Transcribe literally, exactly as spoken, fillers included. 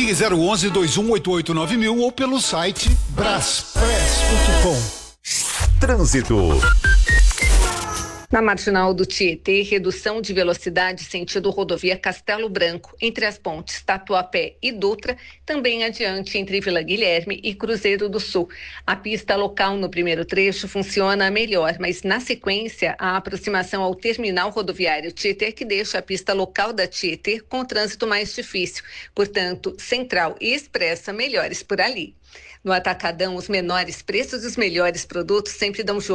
Ligue zero onze, dois um oito oito nove mil ou pelo site braspress ponto com. Trânsito. Na marginal do Tietê, redução de velocidade sentido rodovia Castelo Branco, entre as pontes Tatuapé e Dutra, também adiante entre Vila Guilherme e Cruzeiro do Sul. A pista local no primeiro trecho funciona melhor, mas na sequência, a aproximação ao terminal rodoviário Tietê que deixa a pista local da Tietê com trânsito mais difícil. Portanto, Central e Expressa melhores por ali. No Atacadão, os menores preços e os melhores produtos sempre dão jogo